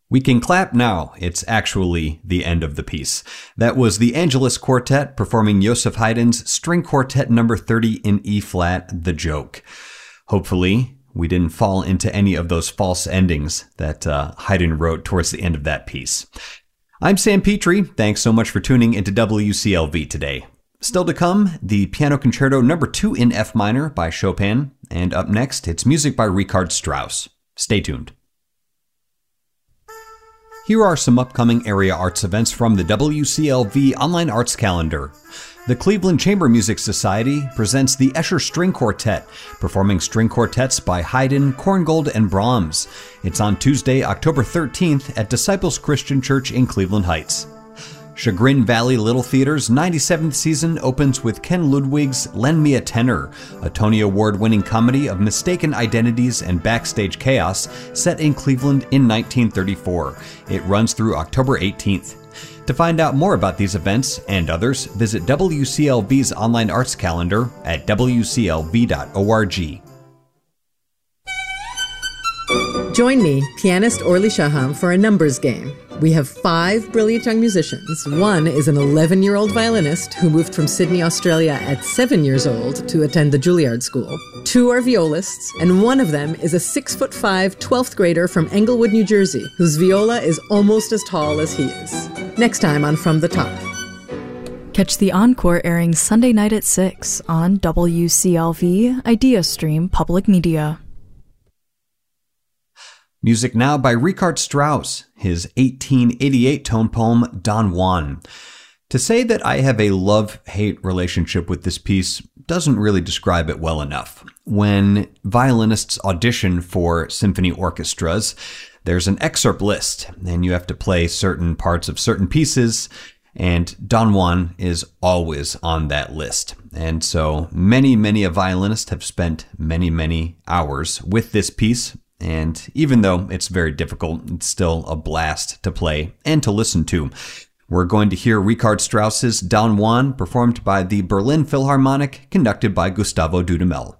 We can clap now. It's actually the end of the piece. That was the Angelus Quartet performing Joseph Haydn's String Quartet number 30 in E-flat, The Joke. Hopefully, we didn't fall into any of those false endings that Haydn wrote towards the end of that piece. I'm Sam Petrie. Thanks so much for tuning into WCLV today. Still to come, the Piano Concerto number 2 in F minor by Chopin, and up next, it's music by Richard Strauss. Stay tuned. Here are some upcoming area arts events from the WCLV Online Arts Calendar. The Cleveland Chamber Music Society presents the Escher String Quartet, performing string quartets by Haydn, Korngold, and Brahms. It's on Tuesday, October 13th at Disciples Christian Church in Cleveland Heights. Chagrin Valley Little Theater's 97th season opens with Ken Ludwig's Lend Me a Tenor, a Tony Award-winning comedy of mistaken identities and backstage chaos set in Cleveland in 1934. It runs through October 18th. To find out more about these events and others, visit WCLV's online arts calendar at wclv.org. Join me, pianist Orly Shaham, for a numbers game. We have 5 brilliant young musicians. One is an 11-year-old violinist who moved from Sydney, Australia at 7 years old to attend the Juilliard School. 2 are violists, and one of them is a 6'5", 12th grader from Englewood, New Jersey, whose viola is almost as tall as he is. Next time on From the Top. Catch the encore airing Sunday night at 6 on WCLV IdeaStream Public Media. Music now by Richard Strauss, his 1888 tone poem, Don Juan. To say that I have a love-hate relationship with this piece doesn't really describe it well enough. When violinists audition for symphony orchestras, there's an excerpt list, and you have to play certain parts of certain pieces, and Don Juan is always on that list. And so many a violinist have spent many hours with this piece. And even though it's very difficult, it's still a blast to play and to listen to. We're going to hear Richard Strauss's Don Juan performed by the Berlin Philharmonic, conducted by Gustavo Dudamel.